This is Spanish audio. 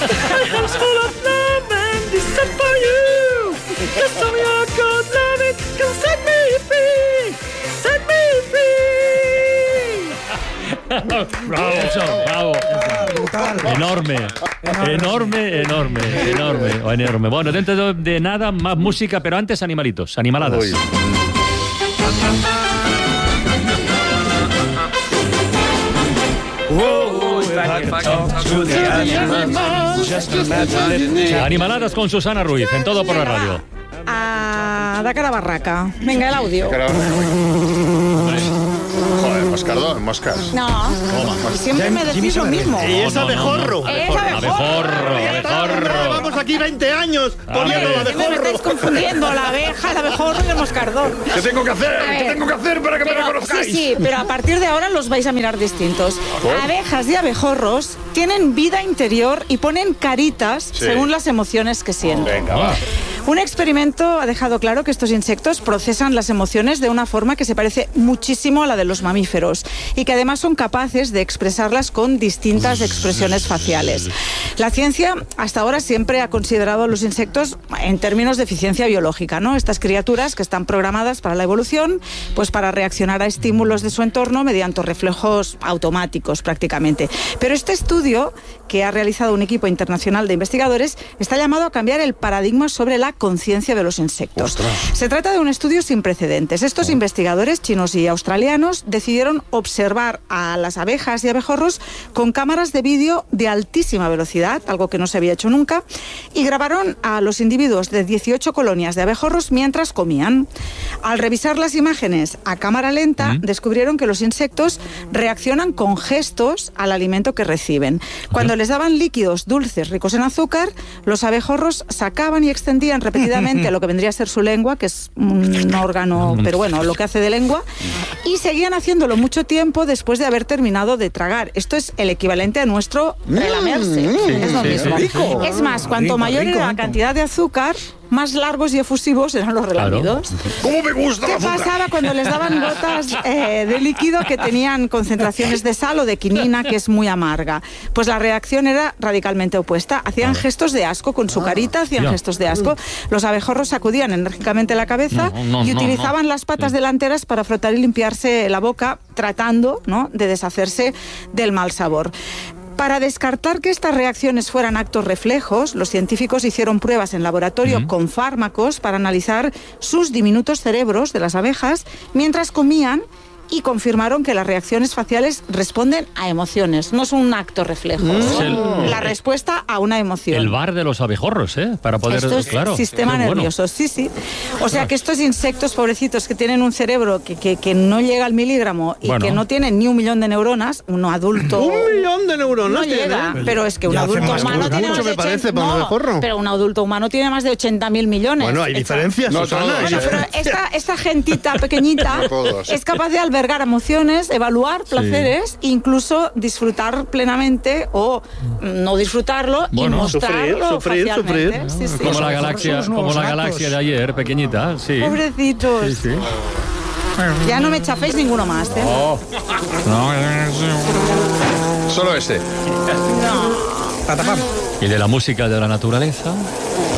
house full of love and this is for you. Just so your good love it can set me free. Set me free. Bravo. Enorme. Bueno, dentro de nada, más música, pero antes animalitos, animaladas. Uy. Animaladas con Susana Ruiz, en Todo por la Radio. Da cara barraca. Venga, el audio. Joder, moscardón, moscas. No, siempre me decís lo mismo. Y es abejorro. Abejorro. Vamos aquí 20 años poniendo Me abejorro. estáis confundiendo la abeja, el abejorro y el moscardón. ¿Qué tengo que hacer? ¿Qué tengo que hacer para que me reconozcáis? Sí, pero a partir de ahora los vais a mirar distintos. Abejas y abejorros tienen vida interior y ponen caritas según las emociones que sienten. Venga, va. Un experimento ha dejado claro que estos insectos procesan las emociones de una forma que se parece muchísimo a la de los mamíferos y que además son capaces de expresarlas con distintas expresiones faciales. La ciencia hasta ahora siempre ha considerado a los insectos en términos de eficiencia biológica, ¿no? Estas criaturas que están programadas para la evolución, pues para reaccionar a estímulos de su entorno mediante reflejos automáticos prácticamente. Pero este estudio que ha realizado un equipo internacional de investigadores está llamado a cambiar el paradigma sobre la conciencia de los insectos. Se trata de un estudio sin precedentes. Estos investigadores chinos y australianos decidieron observar a las abejas y abejorros con cámaras de vídeo de altísima velocidad, algo que no se había hecho nunca, y grabaron a los individuos de 18 colonias de abejorros mientras comían. Al revisar las imágenes a cámara lenta, descubrieron que los insectos reaccionan con gestos al alimento que reciben. Cuando les daban líquidos dulces ricos en azúcar, los abejorros sacaban y extendían repetidamente lo que vendría a ser su lengua, que es un órgano, pero bueno, lo que hace de lengua, y seguían haciéndolo mucho tiempo después de haber terminado de tragar. Esto es el equivalente a nuestro relamerse. Es lo mismo. Es más, cuanto mayor era la cantidad de azúcar, más largos y efusivos eran los relamidos. ¿Cómo me gusta ¿Qué la azúcar? pasaba cuando les daban gotas de líquido que tenían concentraciones de sal o de quinina, que es muy amarga? Pues la reacción era radicalmente opuesta. Hacían gestos de asco con su carita, hacían gestos de asco. Los abejorros sacudían enérgicamente la cabeza y utilizaban las patas delanteras para frotar y limpiarse la boca, tratando, ¿no?, de deshacerse del mal sabor. Para descartar que estas reacciones fueran actos reflejos, los científicos hicieron pruebas en laboratorio con fármacos para analizar sus diminutos cerebros de las abejas mientras comían y confirmaron que las reacciones faciales responden a emociones, no son un acto reflejo, son la respuesta a una emoción. El bar de los abejorros, para poder... Esto es claro, sistema nervioso, sí. O sea que estos insectos pobrecitos que tienen un cerebro que no llega al miligramo y que no tienen ni 1 millón de neuronas, uno adulto... 1 millón de neuronas no llega, pero es que un adulto humano tiene más de 80, pero un adulto humano tiene más de 80.000 millones. Bueno, hay diferencias, Susana. Bueno, pero esta gentita pequeñita es capaz de albergar emociones, evaluar placeres, incluso disfrutar plenamente o no disfrutarlo y mostrarlo facialmente. Sí, sí. Como la galaxia de ayer, pequeñita, sí. Pobrecitos. Sí. Ya no me chaféis ninguno más, ¿eh? Solo ese. No. ¿Y de la música de la naturaleza?